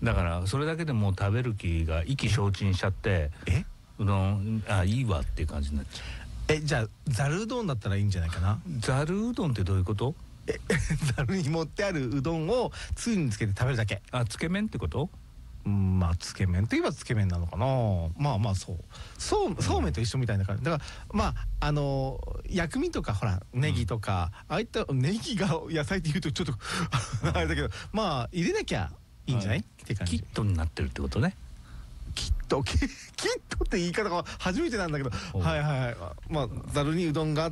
だからそれだけでもう食べる気が意気消沈しちゃって、うどんいいわっていう感じになっちゃう。 じゃあざるうどんだったらいいんじゃないかな。 ざるうどんってどういうこと？ ざるに盛ってあるうどんをつゆにつけて食べるだけ。 つけ麺ってこと？ まあつけ麺といえばつけ麺なのかな。まあまあそうめんと一緒みたいな感じだから、まあ薬味とかほらネギとか、ああいったネギが野菜っていうとちょっとあれだけど、まあ入れなきゃいいんじゃないって感じ。 キットになってるってことね。 キットって言い方が初めてなんだけど、はいはいはい。まあざるにうどんがあって、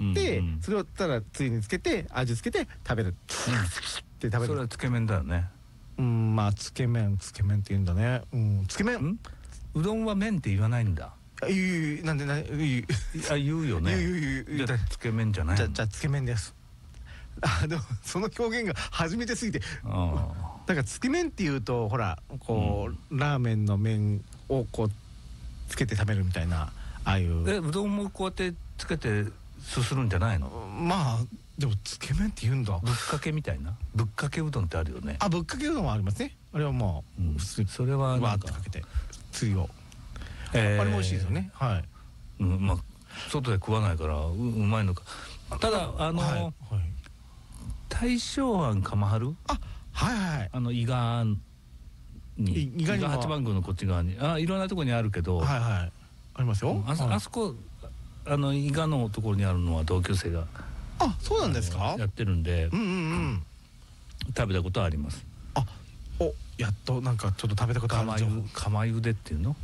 それをただつゆにつけて味付けて食べるって食べる。 それはつけ麺だよね。 まあつけ麺って言うんだね。つけ麺。 うどんは麺って言わないんだ。 なんで言うよね。じゃあつけ麺じゃない。 じゃあつけ麺です。でもその表現が初めてすぎて、だからつけ麺っていうとほらこうラーメンの麺をこうつけて食べるみたいな、ああいう。 うどんもこうやってつけてすするんじゃないの？ まあでもつけ麺って言うんだ。 ぶっかけみたいな。ぶっかけうどんってあるよね。 ぶっかけうどんはありますね。あれはまあそれはわーってかけてつゆを、あれも美味しいですよね。はい。 まあ外で食わないからうまいのか。ただ大正庵釜春、 はいはい、 伊賀に伊賀八幡宮のこっち側にいろんなところにあるけど、 はいはい、ありますよ。 あそこ伊賀のところにあるのは同級生がそうなんですか、 やってるんで、食べたことはあります。 やっとなんかちょっと食べたことある。 釜ゆでっていうの？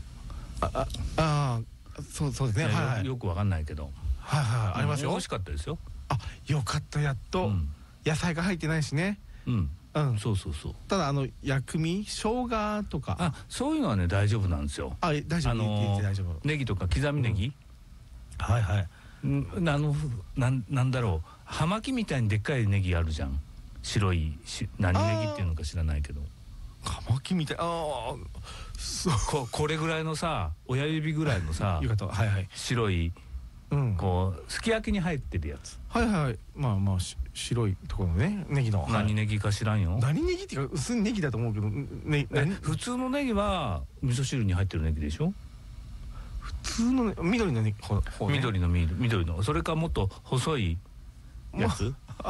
そうですね。 よくわかんないけど、 ありますよ。 美味しかったですよ。 よかった。やっと野菜が入ってないしね。 そうただ薬味生姜とかそういうのはね大丈夫なんですよ。 大丈夫。 ネギとか刻みネギ、なんだろう、葉巻みたいにでっかいネギあるじゃん。白い何ネギっていうのか知らないけど、 葉巻みたい。これぐらいのさ、親指ぐらいのさ白いこうすき焼きに入ってるやつ。まあ白いところのねネギの何ネギか知らんよ。 何ネギっていうか薄いネギだと思うけど、 普通のネギは味噌汁に入ってるネギでしょ。 普通の緑のネギ、 緑のそれかもっと細いやつ。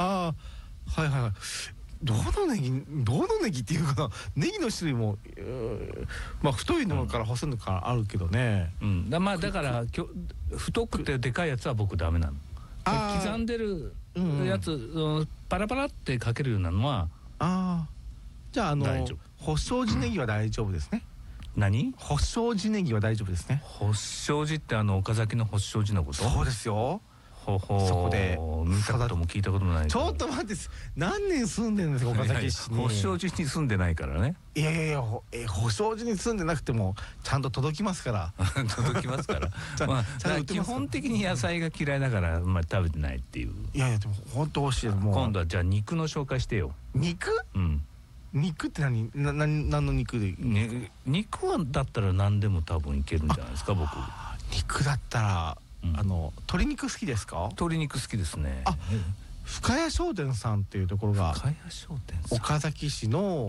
どのネギっていうかな、ネギの種類もまあ太いのから細いのからあるけどね。 だから太くてでかいやつは僕ダメなの。刻んでるやつパラパラってかけるようなのはじゃあ保証寺ネギは大丈夫ですね。 何？ 保証寺ネギは大丈夫ですね。 保証寺って岡崎の保証寺のこと？ そうですよ。そこで見たことも聞いたこともない。 ちょっと待って、何年住んでるんですか岡崎市に。 保証寺に住んでないからね。 いや保証寺に住んでなくてもちゃんと届きますから。 届きますから基本的に野菜が嫌いだから食べてないっていう。 いやでも本当美味しいです。 今度はじゃあ肉の紹介してよ。 肉？肉って何の肉で？ 肉はだったら何でも多分いけるんじゃないですか僕。 肉だったら鶏肉好きですか？ 鶏肉好きですね。 深谷商店さんっていうところが岡崎市の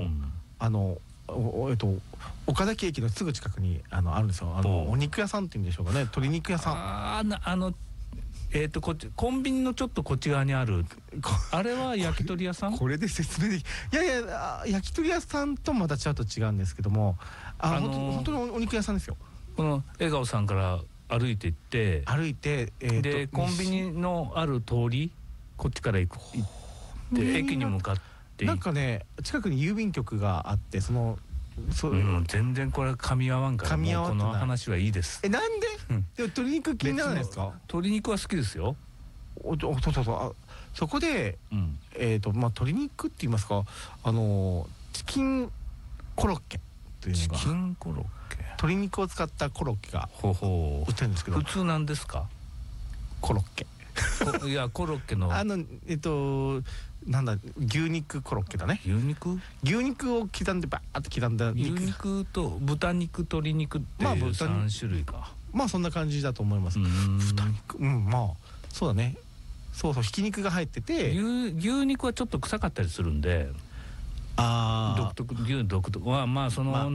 岡崎駅のすぐ近くにあるんですよ。お肉屋さんっていうんでしょうかね。鶏肉屋さん。 こっちコンビニのちょっとこっち側にあるあれは焼き鳥屋さん？ これで説明でき、いや焼き鳥屋さんとまたちょっと違うんですけども、本当にお肉屋さんですよ。 この笑顔さんから歩いて行ってでコンビニのある通りこっちから行って駅に向かってなんかね近くに郵便局があって、 全然これ噛み合わんから、もうこの話はいいです。 なんで？でも鶏肉気にならないですか？ 鶏肉は好きですよ。 そこで鶏肉って言いますか、チキンコロッケというのが、 チキンコロッケ、 鶏肉を使ったコロッケが売ってるんですけど。 普通なんですか？ コロッケ。 いやコロッケのなんだ、牛肉コロッケだね。牛肉を刻んでバーッと刻んだ牛肉と豚肉鶏肉っていう3種類か。 まあそんな感じだと思います。豚肉、まあそうだね。ひき肉が入ってて、 牛肉はちょっと臭かったりするんで、牛独特はまあ